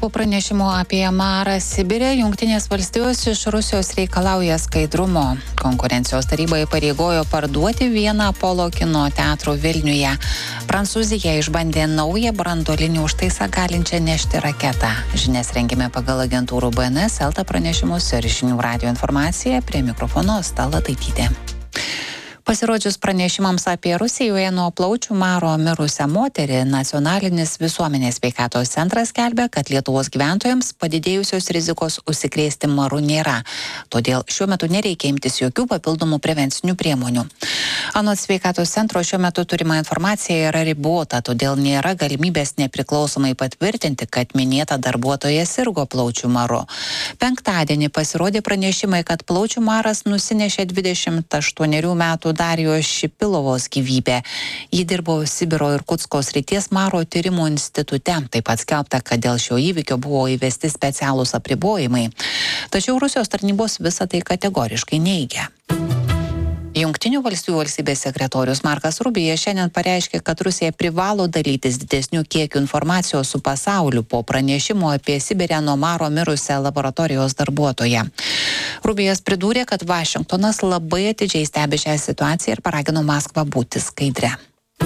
Po pranešimo apie marą Sibire, Jungtinės valstijos iš Rusijos reikalauja skaidrumo. Konkurencijos taryba įpareigojo parduoti vieną Apollo kino teatrų Vilniuje. Prancūzija išbandė naują branduolinį užtaisą galinčią nešti raketą. Žinias rengėme pagal agentūrų BNS, Elta pranešimus ir Žinių radijo informaciją. Prie mikrofono Asta Lataitytė. Pasirodžius pranešimams apie Rusijoje nuo plaučių maro mirusią moterį, Nacionalinis visuomenės sveikatos centras skelbia, kad Lietuvos gyventojams padidėjusios rizikos užsikrėsti maru nėra. Todėl šiuo metu nereikia imtis jokių papildomų prevencinių priemonių. Anot sveikatos centro šiuo metu turima informacija yra ribota, todėl nėra galimybės nepriklausomai patvirtinti, kad minėta darbuotoja sirgo plaučių maru. Penktadienį pasirodė pranešimai, kad plaučių maras nusinešė 28 metų Darijos Šipilovos gyvybę. Ji dirbo Sibiro ir Kutsko srities maro tyrimų institute. Taip pat skelbta, kad dėl šio įvykio buvo įvesti specialūs apribojimai. Tačiau Rusijos tarnybos visą tai kategoriškai neigia. Jungtinių valstijų valstybės sekretorius Markas Rubio šiandien pareiškė, kad Rusija privalo dalytis didesnių kiekių informacijos su pasauliu po pranešimo apie Sibire nuo maro mirusią laboratorijos darbuotoją. Rubijas pridūrė, kad Vašingtonas labai atidžiai stebi šią situaciją ir paragino Maskvą būti skaidria.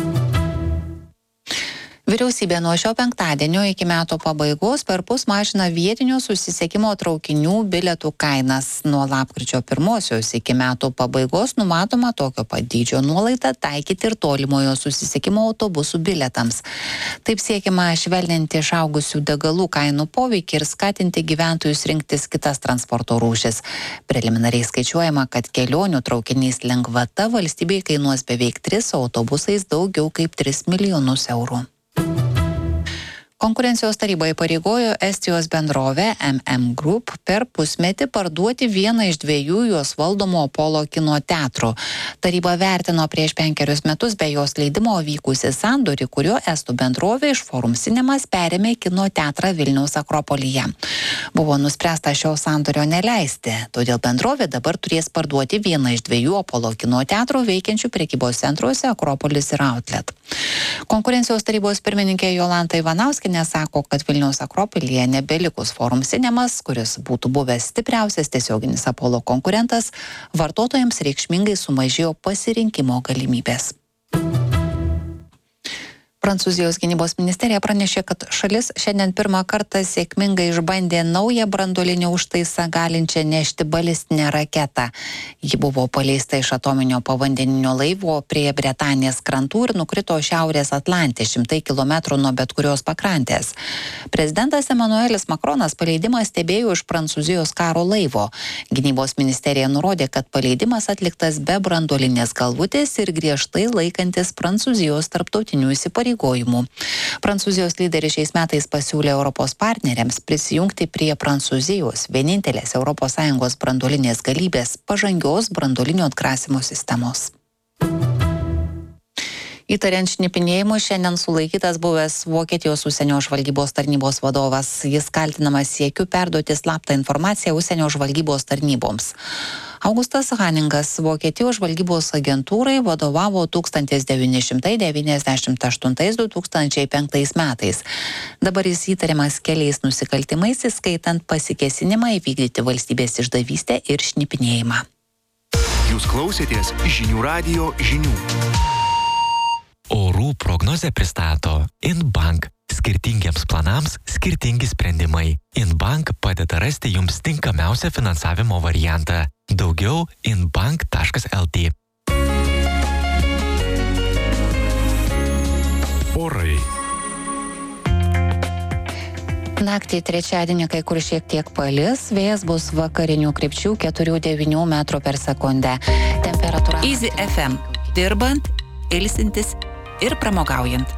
Vyriausybė nuo šio penktadienio iki metų pabaigos perpus mažina vietinio susisiekimo traukinių bilietų kainas. Nuo lapkričio 1 iki metų pabaigos numatoma tokio pat dydžio nuolaidą taikyti ir tolimojo susisiekimo autobusų bilietams. Taip siekiama švelninti išaugusių degalų kainų poveikį ir skatinti gyventojus rinktis kitas transporto rūšis. Preliminariai skaičiuojama, kad kelionių traukiniais lengvata valstybei kainuos beveik 3, autobusais daugiau kaip 3 milijonus eurų. Konkurencijos taryba įpareigojo Estijos bendrovę MM Group per pusmetį parduoti vieną iš 2 jos valdomų Apollo kino teatrų. Taryba vertino prieš 5 metus be jos leidimo vykusį sandorį, kuriuo estų bendrovė iš Forum Cinemas perėmė kino teatrą Vilniaus Akropolyje. Buvo nuspręsta šio sandorio neleisti, todėl bendrovė dabar turės parduoti vieną iš 2 Apollo kino teatrų veikiančių prekybos centruose Akropolis ir Outlet. Konkurencijos tarybos pirmininkė Jolanta Ivanauskienė sako, kad Vilniaus Akropolyje nebelikus Forum Cinemas, kuris būtų buvęs stipriausias tiesioginis Apollo konkurentas, vartotojams reikšmingai sumažėjo pasirinkimo galimybės. Prancūzijos gynybos ministerija pranešė, kad šalis šiandien pirmą kartą sėkmingai išbandė naują branduolinį užtaisą galinčią nešti balistinę raketą. Ji buvo paleista iš atominio povandeninio laivo prie Bretanės krantų ir nukrito Šiaurės Atlante 100 km nuo bet kurios pakrantės. Prezidentas Emmanuelis Macronas paleidimą stebėjo iš Prancūzijos karo laivo. Gynybos ministerija nurodė, kad paleidimas atliktas be branduolinės galvutės ir griežtai laikantis Prancūzijos tarptautinių įsipareigojimų. Prancūzijos lyderis šiais metais pasiūlė Europos partneriams prisijungti prie Prancūzijos vienintelės ES branduolinės galybės pažangios branduolinio atgrasimo sistemos. Įtariant šnipinėjimu šiandien sulaikytas buvęs Vokietijos užsienio žvalgybos tarnybos vadovas. Jis kaltinamas siekiu perduoti slaptą informaciją užsienio žvalgybos tarnyboms. Augustas Haningas Vokietijos žvalgybos agentūrai vadovavo 1998–2005 metais. Dabar jis įtariamas keliais nusikaltimais, įskaitant pasikėsinimą įvykdyti valstybės išdavystę ir šnipinėjimą. Jūs klausėtės Žinių radijo žinių. Orų prognozę pristato InBank. Skirtingiems planams skirtingi sprendimai. InBank padeda rasti jums tinkamiausią finansavimo variantą. Daugiau inbank.lt. Orai. Naktį trečiadienį kai kur šiek tiek palis, vėjas bus vakarinių krypčių 4–9 metrų per sekundę. Temperatūra... Easy FM. Dirbant, ilsintis ir pramogaujant.